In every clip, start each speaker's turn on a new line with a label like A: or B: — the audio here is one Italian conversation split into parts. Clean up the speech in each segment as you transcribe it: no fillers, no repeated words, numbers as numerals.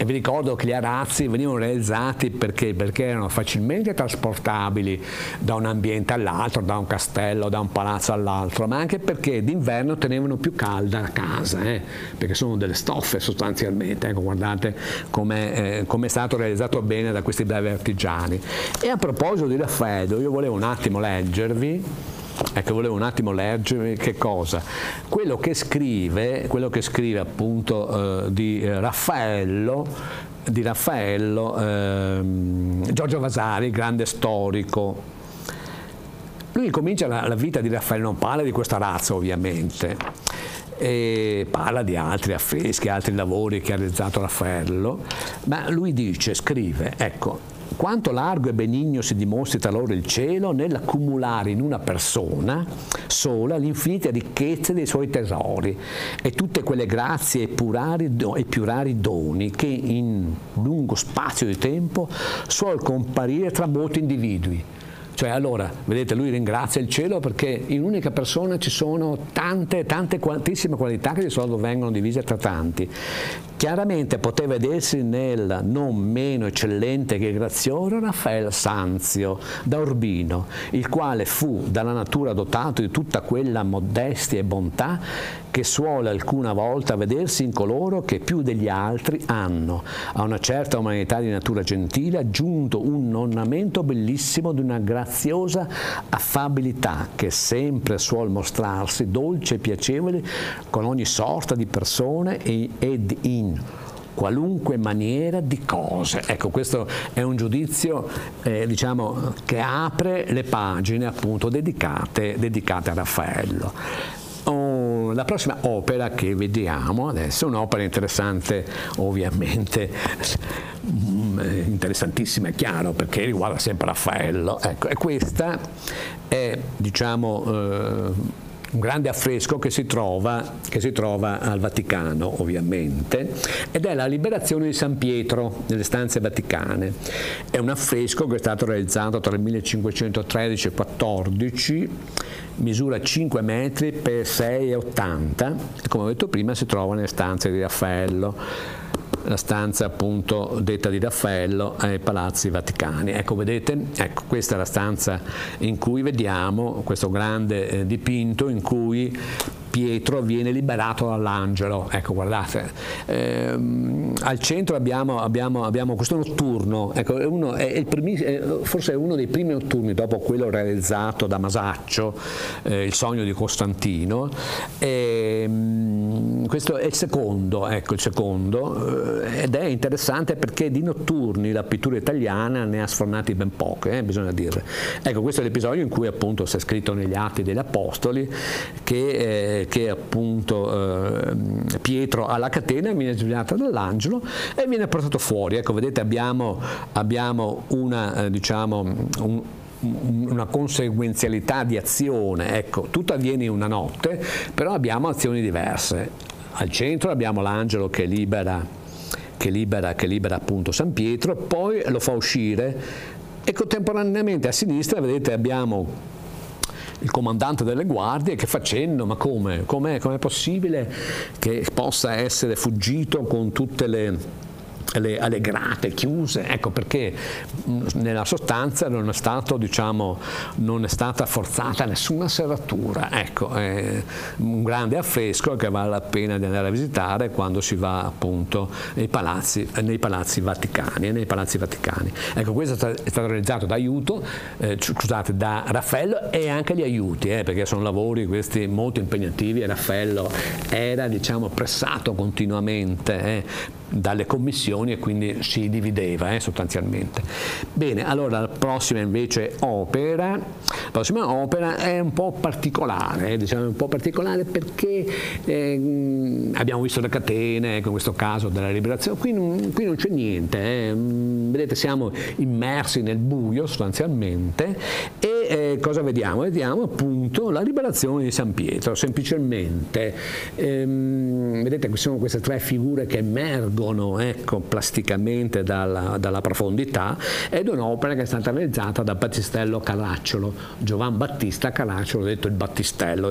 A: vi ricordo che gli arazzi venivano realizzati perché erano facilmente trasportabili da un ambiente all'altro, da un castello, da un palazzo all'altro, ma anche perché d'inverno tenevano più calda la casa, perché sono delle stoffe sostanzialmente. Ecco, guardate come è stato realizzato bene da questi bravi artigiani. E a proposito di Raffaello, io volevo un attimo leggervi che cosa? Quello che scrive appunto di Raffaello, Giorgio Vasari, grande storico. Lui comincia la vita di Raffaello, non parla di questa razza ovviamente, e parla di altri affreschi, altri lavori che ha realizzato Raffaello, ma lui scrive, ecco: quanto largo e benigno si dimostri talora il cielo nell'accumulare in una persona sola l'infinite ricchezza dei suoi tesori e tutte quelle grazie e più rari doni che in lungo spazio di tempo suol comparire tra molti individui. Cioè, allora, vedete, lui ringrazia il cielo perché in un'unica persona ci sono tantissime qualità che di solito vengono divise tra tanti. Chiaramente poteva vedersi nel non meno eccellente che grazioso Raffaele Sanzio da Urbino, il quale fu dalla natura dotato di tutta quella modestia e bontà che suole alcuna volta vedersi in coloro che più degli altri hanno, a una certa umanità di natura gentile, aggiunto un ornamento bellissimo di una graziosa affabilità che sempre suol mostrarsi dolce e piacevole con ogni sorta di persone ed in qualunque maniera di cose. Ecco, questo è un giudizio diciamo che apre le pagine appunto dedicate a Raffaello. La prossima opera che vediamo adesso è un'opera interessante, ovviamente interessantissima, è chiaro, perché riguarda sempre Raffaello. Ecco, e questa è, diciamo, un grande affresco che si trova al Vaticano, ovviamente, ed è la Liberazione di San Pietro nelle stanze vaticane. È un affresco che è stato realizzato tra il 1513 e il 14, misura 5 metri per 6,80 e, come ho detto prima, si trova nelle stanze di Raffaello, la stanza appunto detta di Raffaello ai Palazzi Vaticani. Ecco, vedete, ecco, questa è la stanza in cui vediamo questo grande dipinto in cui Pietro viene liberato dall'angelo. Ecco, guardate, al centro abbiamo questo notturno, ecco, forse è uno dei primi notturni dopo quello realizzato da Masaccio, Il sogno di Costantino. Questo è il secondo, ed è interessante perché di notturni la pittura italiana ne ha sfornati ben poche, bisogna dire. Ecco, questo è l'episodio in cui appunto si è scritto negli Atti degli Apostoli che appunto Pietro alla catena viene svegliato dall'angelo e viene portato fuori. Ecco, vedete, abbiamo una, diciamo, una conseguenzialità di azione. Ecco, tutto avviene in una notte, però abbiamo azioni diverse. Al centro abbiamo l'angelo che libera appunto San Pietro, poi lo fa uscire, e contemporaneamente a sinistra, vedete, abbiamo il comandante delle guardie che fa cenno: ma com'è possibile che possa essere fuggito con tutte le grate chiuse? Ecco, perché nella sostanza non è stata forzata nessuna serratura. Ecco, è un grande affresco che vale la pena di andare a visitare quando si va appunto nei palazzi vaticani. Ecco, questo è stato realizzato da da Raffaello e anche gli aiuti, perché sono lavori questi molto impegnativi, e Raffaello era, diciamo, pressato continuamente dalle commissioni e quindi si divideva sostanzialmente. Bene, allora la prossima opera è un po' particolare, perché abbiamo visto le catene, in questo caso della liberazione, qui non c'è niente, vedete, siamo immersi nel buio sostanzialmente, e cosa vediamo? Vediamo appunto la liberazione di San Pietro, semplicemente. Vedete che sono queste tre figure che emergono, ecco, plasticamente dalla profondità, ed un'opera che è stata realizzata da Battistello Caracciolo, Giovan Battista Caracciolo, detto il Battistello.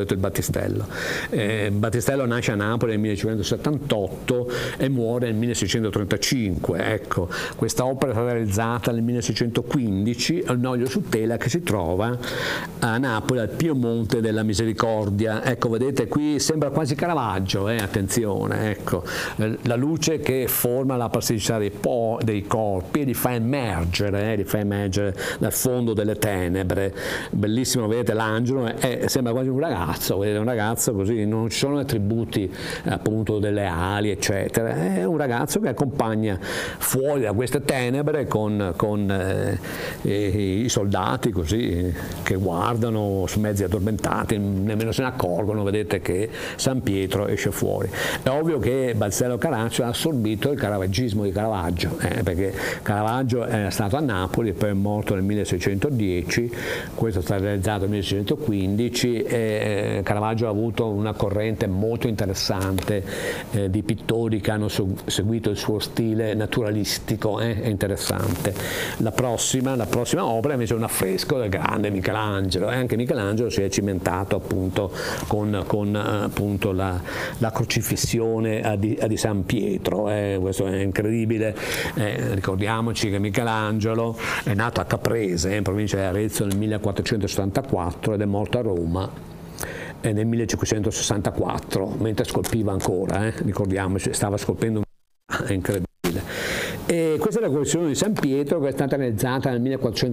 A: Battistello nasce a Napoli nel 1578 e muore nel 1635. Ecco, questa opera è stata realizzata nel 1615 al Noglio su Tela, che si trova a Napoli, al Piemonte della Misericordia. Ecco, vedete qui sembra quasi Caravaggio, attenzione, ecco, la luce che forma la plasticità dei corpi e li fa emergere dal fondo delle tenebre. Bellissimo, vedete l'angelo, sembra quasi un ragazzo, vedete, un ragazzo così, non ci sono attributi appunto delle ali eccetera, è un ragazzo che accompagna fuori da queste tenebre con i soldati così che guardano su mezzi addormentati, nemmeno se ne accorgono, vedete che San Pietro esce fuori. È ovvio che Battistello Caracciolo ha assorbito il caravaggismo di Caravaggio, perché Caravaggio è stato a Napoli e poi è morto nel 1610, questo è stato realizzato nel 1615, e Caravaggio ha avuto una corrente molto interessante di pittori che hanno seguito il suo stile naturalistico, è interessante. La prossima opera invece è un affresco del grande Michelangelo, e anche Michelangelo si è cimentato appunto con appunto la crocifissione di San Pietro, questo è incredibile. Ricordiamoci che Michelangelo è nato a Caprese, in provincia di Arezzo, nel 1474 ed è morto a Roma nel 1564, mentre scolpiva ancora, ricordiamoci, stava scolpendo è incredibile. E questa è la collezione di San Pietro, che è stata realizzata nel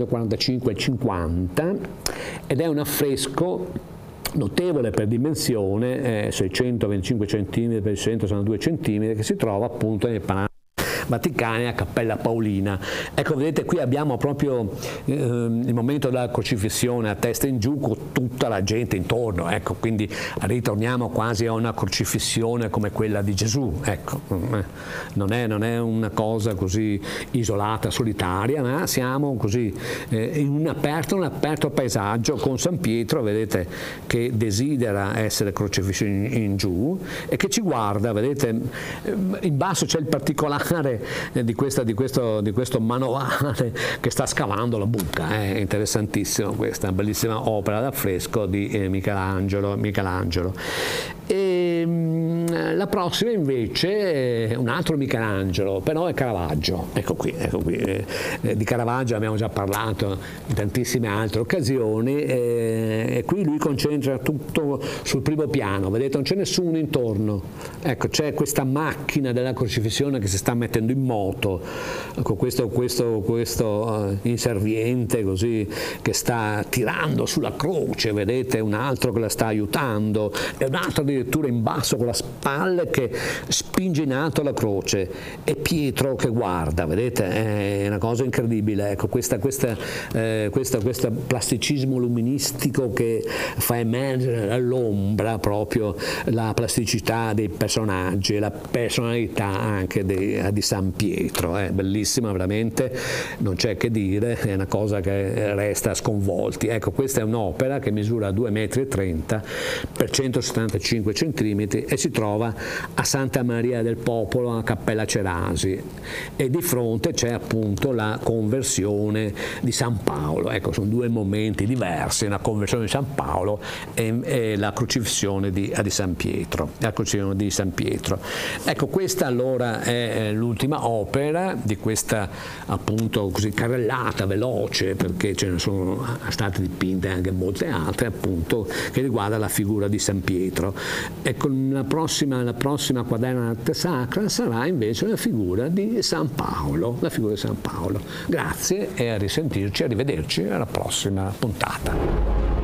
A: 1445-50 ed è un affresco notevole per dimensione, 625 cm per 162 cm, che si trova appunto nel Palazzo Vaticani a Cappella Paolina. Ecco, vedete qui abbiamo proprio il momento della crocifissione a testa in giù con tutta la gente intorno, ecco, quindi ritorniamo quasi a una crocifissione come quella di Gesù, ecco, non è una cosa così isolata, solitaria, ma siamo così in un aperto paesaggio con San Pietro, vedete, che desidera essere crocifisso in giù e che ci guarda, vedete, in basso c'è il particolare di questo manovale che sta scavando la buca, è interessantissimo, questa bellissima opera d'affresco di Michelangelo. E la prossima invece è un altro Michelangelo, però è Caravaggio. Ecco qui, di Caravaggio abbiamo già parlato in tantissime altre occasioni, e qui lui concentra tutto sul primo piano, vedete, non c'è nessuno intorno, ecco, c'è questa macchina della crocifissione che si sta mettendo in moto, ecco, questo inserviente così che sta tirando sulla croce, vedete, un altro che la sta aiutando e un altro addirittura in basso con la spalla che spinge in alto la croce, e Pietro che guarda, vedete, è una cosa incredibile, ecco, questo plasticismo luministico che fa emergere dall'ombra proprio la plasticità dei personaggi e la personalità anche di San Pietro, è bellissima veramente, non c'è che dire, è una cosa che resta sconvolti. Ecco, questa è un'opera che misura 2,30 m per 175 cm e si trova a Santa Maria del Popolo a Cappella Cerasi, e di fronte c'è appunto la conversione di San Paolo. Ecco, sono due momenti diversi, la conversione di San Paolo e la crocifissione di San Pietro, la crocifissione di San Pietro. Ecco, questa allora è l'ultima opera di questa appunto così carrellata veloce, perché ce ne sono state dipinte anche molte altre appunto che riguarda la figura di San Pietro. Ecco, la prossima quaderna d'arte sacra sarà invece la figura di San Paolo, Grazie e a risentirci, arrivederci alla prossima puntata.